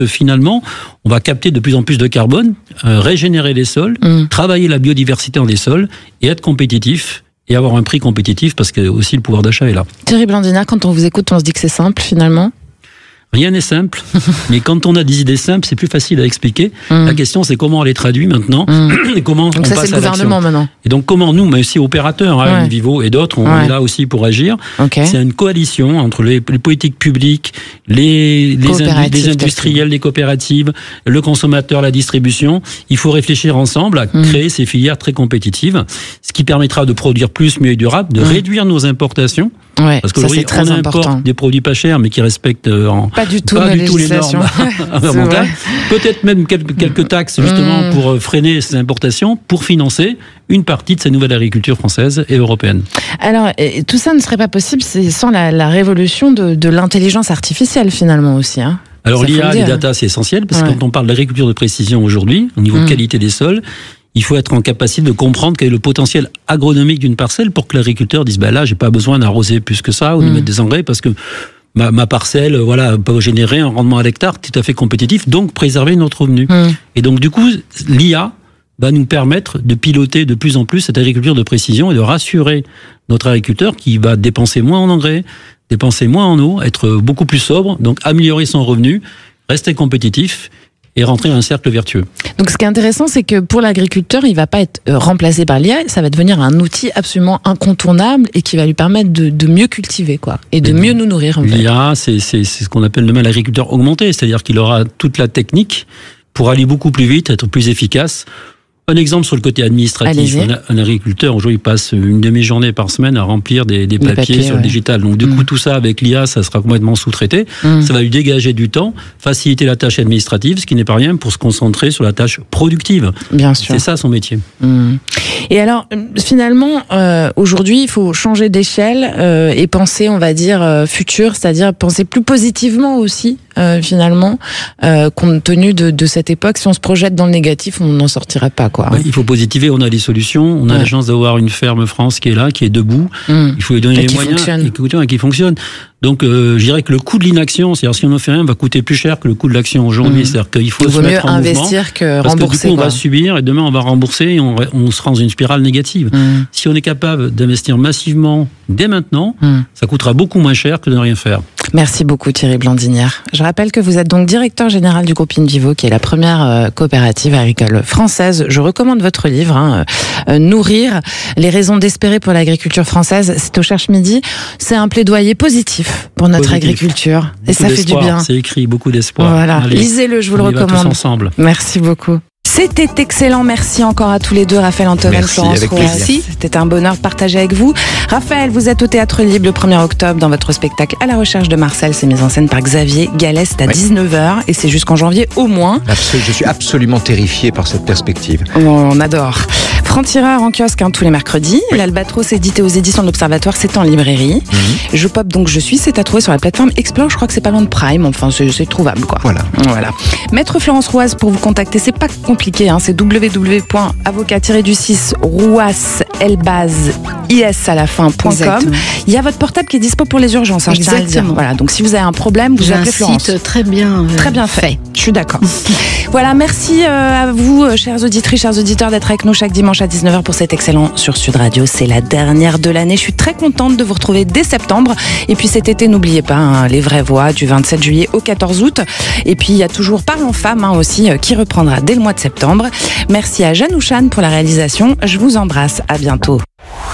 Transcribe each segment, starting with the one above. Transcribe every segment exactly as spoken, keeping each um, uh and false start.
que finalement, on va capter de plus en plus de carbone, euh, régénérer les sols, mmh. travailler la biodiversité dans les sols et être compétitif et avoir un prix compétitif parce que aussi le pouvoir d'achat est là. Thierry Blandina, quand on vous écoute, on se dit que c'est simple finalement. Rien n'est simple, mais quand on a des idées simples, c'est plus facile à expliquer. Mmh. La question, c'est comment on les traduit maintenant mmh. et comment donc on ça, passe c'est à le gouvernement l'action. Maintenant. Et donc, comment nous, mais aussi opérateurs, hein, ouais. Vivo et d'autres, on ouais. est là aussi pour agir. Okay. C'est une coalition entre les, les politiques publiques, les, les, indu- les industriels, les coopératives, le consommateur, la distribution. Il faut réfléchir ensemble à mmh. créer ces filières très compétitives, ce qui permettra de produire plus, mieux et durable, de mmh. réduire nos importations. Ouais, parce qu'aujourd'hui, on importe important. Des produits pas chers, mais qui respectent en, pas du tout, pas du tout les normes environnementales. Peut-être même quelques, quelques taxes, justement, mmh. pour freiner ces importations, pour financer une partie de cette nouvelle agriculture française et européenne. Alors, et, tout ça ne serait pas possible sans la, la révolution de, de l'intelligence artificielle, finalement, aussi. Hein. Alors, l'I A, les data, c'est essentiel, parce ouais. que quand on parle d'agriculture de précision aujourd'hui, au niveau mmh. de qualité des sols, il faut être en capacité de comprendre quel est le potentiel agronomique d'une parcelle pour que l'agriculteur dise bah là, j'ai pas besoin d'arroser plus que ça ou de mmh. mettre des engrais parce que ma, ma parcelle voilà, peut générer un rendement à l'hectare tout à fait compétitif, donc préserver notre revenu. Mmh. Et donc, du coup, l'I A va nous permettre de piloter de plus en plus cette agriculture de précision et de rassurer notre agriculteur qui va dépenser moins en engrais, dépenser moins en eau, être beaucoup plus sobre, donc améliorer son revenu, rester compétitif et rentrer dans un cercle vertueux. Donc ce qui est intéressant, c'est que pour l'agriculteur, il ne va pas être remplacé par l'I A, ça va devenir un outil absolument incontournable et qui va lui permettre de, de mieux cultiver quoi, et de et mieux nous nourrir. En fait. L'I A, c'est, c'est, c'est ce qu'on appelle demain l'agriculteur augmenté, c'est-à-dire qu'il aura toute la technique pour aller beaucoup plus vite, être plus efficace. Un exemple sur le côté administratif. Un, un agriculteur, aujourd'hui, il passe une demi-journée par semaine à remplir des, des papiers, papiers, sur ouais. le digital. Donc, du mmh. coup, tout ça, avec l'I A, ça sera complètement sous-traité. Mmh. Ça va lui dégager du temps, faciliter la tâche administrative, ce qui n'est pas rien pour se concentrer sur la tâche productive. Bien sûr. C'est ça, son métier. Mmh. Et alors, finalement, euh, aujourd'hui, il faut changer d'échelle euh, et penser, on va dire, euh, futur, c'est-à-dire penser plus positivement aussi, euh, finalement, euh, compte tenu de, de cette époque. Si on se projette dans le négatif, on n'en sortira pas, quoi. Ouais, il faut positiver, on a des solutions, on a ouais. la chance d'avoir une ferme France qui est là, qui est debout, mmh. il faut lui donner et les moyens fonctionne. Et, qui, et qui fonctionne. Donc euh, je dirais que le coût de l'inaction, c'est-à-dire si on en fait rien, va coûter plus cher que le coût de l'action aujourd'hui, mmh. c'est-à-dire qu'il faut il se mettre en mouvement, investir que parce rembourser, que du coup on quoi. va subir et demain on va rembourser et on, on sera dans une spirale négative. Mmh. Si on est capable d'investir massivement dès maintenant, mmh. ça coûtera beaucoup moins cher que de ne rien faire. Merci beaucoup Thierry Blandinière. Je rappelle que vous êtes donc directeur général du groupe InVivo, qui est la première euh, coopérative agricole française. Je recommande votre livre, hein, euh, Nourrir, les raisons d'espérer pour l'agriculture française. C'est au Cherche Midi. C'est un plaidoyer positif pour notre positif. agriculture. Beaucoup et ça fait du bien. C'est écrit, beaucoup d'espoir. Voilà. Allez, lisez-le, je vous le recommande. On y va tous ensemble. Merci beaucoup. C'était excellent, merci encore à tous les deux, Raphaël Antoven, Florence Rouassi. C'était un bonheur de partager avec vous. Raphaël, vous êtes au Théâtre Libre le premier octobre dans votre spectacle À la recherche de Marcel. C'est mis en scène par Xavier Galest à oui. dix-neuf heures et c'est jusqu'en janvier au moins. Absolument, je suis absolument terrifié par cette perspective. On adore. Franc-tireur en kiosque hein, tous les mercredis. Oui. L'Albatros édité aux éditions de l'Observatoire, c'est en librairie. Mm-hmm. Je pop donc je suis, c'est à trouver sur la plateforme Explore. Je crois que c'est pas loin de Prime, enfin c'est, c'est trouvable quoi. Voilà. Voilà. Maître Florence Rouassi, pour vous contacter, c'est pas compliqué, hein, c'est w w w point avocat du six rouas elbaz is à la fin point com. Il y a votre portable qui est dispo pour les urgences, hein, je tiens à le dire. Voilà, donc si vous avez un problème, vous J'ai appelez un Florence. Site très bien, euh, très bien fait. fait. Je suis d'accord. Voilà, merci euh, à vous, euh, chères auditrices, chers auditeurs, d'être avec nous chaque dimanche à dix-neuf heures pour cet excellent sur Sud Radio. C'est la dernière de l'année. Je suis très contente de vous retrouver dès septembre. Et puis cet été, n'oubliez pas hein, les vraies voix du vingt-sept juillet au quatorze août. Et puis il y a toujours Parlons Femmes hein, aussi euh, qui reprendra dès le mois de septembre. Merci à Jeanne Ouchan pour la réalisation. Je vous embrasse. À bientôt.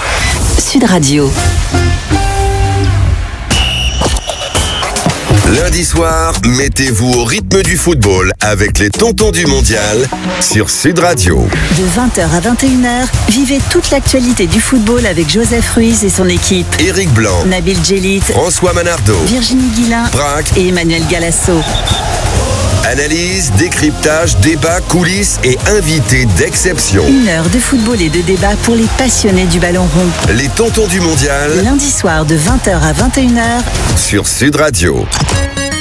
Sud Radio. Lundi soir, mettez-vous au rythme du football avec les Tontons du Mondial sur Sud Radio. De vingt heures à vingt et une heures, vivez toute l'actualité du football avec Joseph Ruiz et son équipe. Éric Blanc, Nabil Djellit, François Manardo, Virginie Guilin, Braque et Emmanuel Galasso. Analyse, décryptage, débat, coulisses et invités d'exception. Une heure de football et de débat pour les passionnés du ballon rond. Les Tontons du Mondial. Lundi soir de vingt heures à vingt et une heures sur Sud Radio.